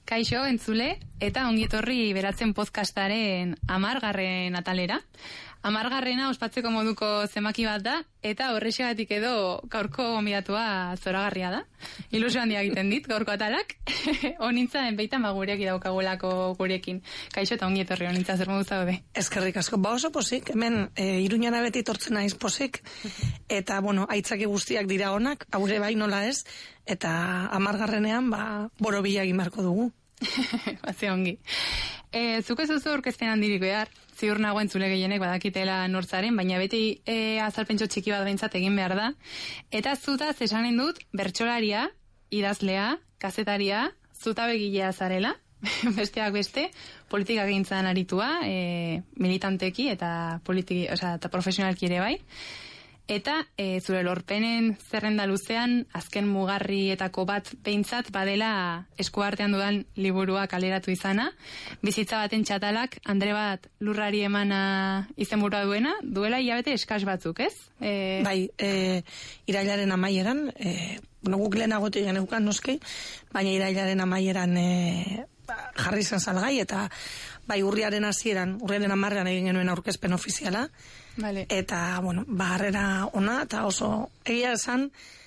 Kaixo, entzule, eta ongietorri beratzen podcastaren 10. atalera. 10. ospatzeko moduko zenbaki bat da, eta horrexegatik edo gaurko gonbidatua zoragarria da. Ilusio handia egiten dit, gaurko atalak. Onintza, beitan gureak idaukagulako gurekin. Kaixo eta ongietorri, onintza, zer modu zaude? Eskerrik asko, oso posik, hemen Iruñara beti tortzen naiz posik, eta, aitzaki guztiak dira onak, haure bai nola ez, eta 10. Borobila egin marko dugu. Baze ongi. Zuk ez duzu orkezpen handirik behar, ziur nagoen zule gehienek badakitela nortzaren, baina beti azalpentso txiki bat behintzat egin behar da. Eta zutaz esanen dut, bertsolaria, idazlea, kazetaria, zutabegilea zarela, besteak beste, politika gintzan aritua, militanteki eta profesionalki ere bai. Eta zure lorpenen zerrenda luzean, azken mugarrietako bat behintzat badela eskuartean dudan liburua kaleratu izana. Bizitza baten txatalak, Andre bat lurrari emana izenburua duela hilabete eskas batzuk, ez? Bai, irailaren amaieran, guk lehenagote geneukan noski, baina irailaren amaieran jarri zen salgai, eta bai urriaren 10 egin genuen aurkezpen ofiziala. Vale. Eta, harrera ona, eta oso egia esan,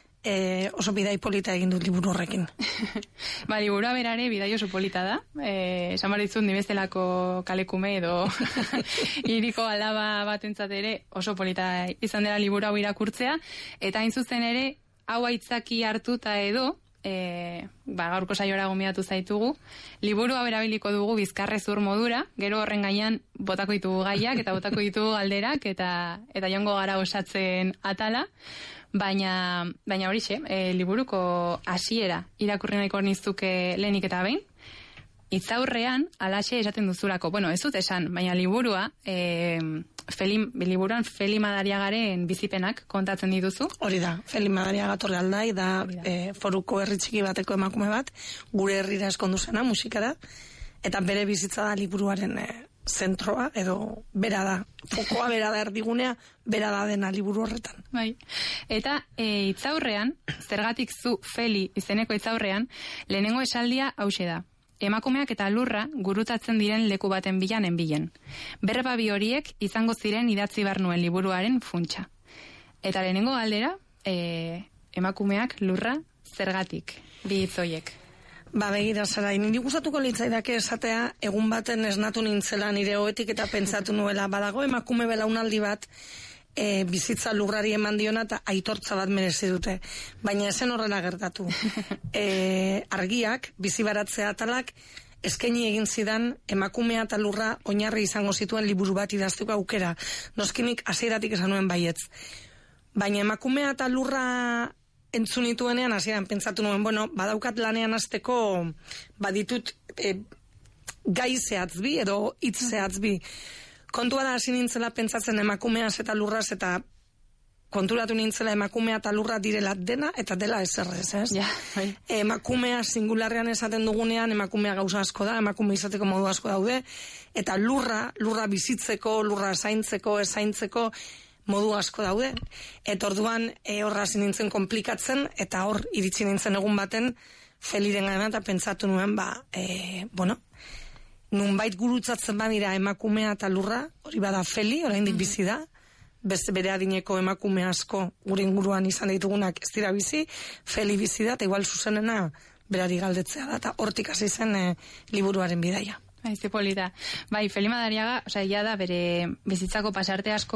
oso bidai polita egin dut liburu horrekin. Liburua berare bidai oso polita da. Esan baritzun nibestelako kalekume edo hiriko alaba batentzat ere oso polita izan dela liburu hau irakurtzea. Eta hain zuzen ere, hau aitzaki hartuta edo, gaurko saiora gonbidatu zaitugu, liburua berabiliko dugu bizkarrezur modura, gero horren gainean botako ditugu gaiak eta botako ditugu galderak eta joango gara osatzen atala, baina horixe, liburuko hasiera irakurri nahiko nizuke lehenik eta behin. Itzaurrean, alaxe esaten duzulako, ez dut esan, baina liburuan Feli Madariagaren bizipenak kontatzen dituzu. Hori da, Feli Madariaga Torrealdai da foruko herri txiki bateko emakume bat, gure herrira eskondu zena musikara, eta bere bizitza da liburuaren zentroa, edo bera da, fokoa bera da erdigunea, bera da dena liburu horretan. Bai. Eta itzaurrean, zergatik zu Feli izeneko itzaurrean, lehenengo esaldia hauxe da. Emakumeak eta lurra gurutatzen diren leku baten bilen. Berba bi horiek izango ziren idatzi behar nuen liburuaren funtsa. Eta lehenengo galdera, emakumeak lurra zergatik bi hitz horiek. Begira, Sarai, niri gustatuko litzaidake esatea, egun baten esnatu nintzela nire ohetik eta pentsatu nuela, badago emakume belaunaldi bat, bizitza lurrari eman diona eta aitortza bat merezi dute, baina esen horrela gertatu. Argiak, bizibaratzea atalak, eskaini egin zidan emakumea eta lurra oinarri izango zituen liburu bat idazteko aukera. Noskinik hasieratik esan nuen baietz. Baina emakumea eta lurra entzun nituenean hasieran pentsatu nuen, badaukat lanean hasteko baditut gai zehatzbi edo hitz zehatzbi. Kontua da hasi nintzela pentsatzen emakumeaz eta lurraz, eta konturatu nintzela emakumea eta lurra direla dena eta dela ezerrez, ez? Ja, emakumea singularrean esaten dugunean, emakumea gauza asko da, emakume izateko modu asko daude, eta lurra bizitzeko, lurra esaintzeko modu asko daude. Eta orduan horra hasi nintzen konplikatzen, eta hor iritsi nintzen egun baten Feliren gana eta pentsatu nuen, nunbait gurutzatzen badira emakumea eta lurra, hori bada Feli, oraindik bizi da, beste bere adineko emakume asko gure inguruan izan ditugunak ez dira bizi, Feli bizi da, eta igual zuzenena berari galdetzea da, eta hortik hasi zen liburuaren bidaia. Ze polita. Feli Madariaga, ia da bere bizitzako pasarte asko